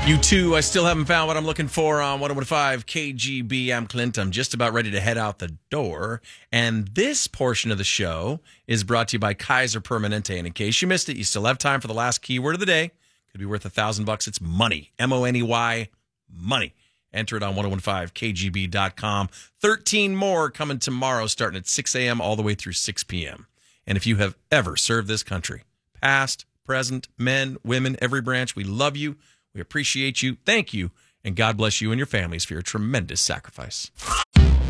You too. I still haven't found what I'm looking for on 101.5 KGB. I'm Clint. I'm just about ready to head out the door. And this portion of the show is brought to you by Kaiser Permanente. And in case you missed it, you still have time for the last keyword of the day. Could be worth $1,000. It's money. MONEY, money. Enter it on 1015kgb.com. 13 more coming tomorrow, starting at 6 a.m. all the way through 6 p.m. And if you have ever served this country, past, present, men, women, every branch, we love you. We appreciate you. Thank you. And God bless you and your families for your tremendous sacrifice.